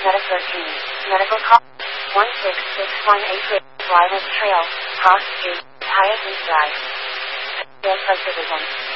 Meta 13. Medical call 16618 Live Trail, Cost 2, Hyatt East Drive. Subdivision.